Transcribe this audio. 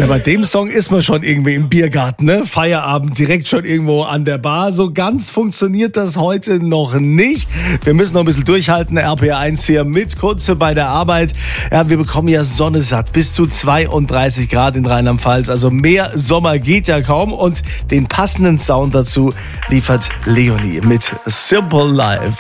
Ja, bei dem Song ist man schon irgendwie im Biergarten, ne? Feierabend, direkt schon irgendwo an der Bar. So ganz funktioniert das heute noch nicht. Wir müssen noch ein bisschen durchhalten. RPR1 hier mit Kunze bei der Arbeit. Ja, wir bekommen ja Sonne satt. Bis zu 32 Grad in Rheinland-Pfalz. Also mehr Sommer geht ja kaum. Und den passenden Sound dazu liefert Leonie mit Simple Life.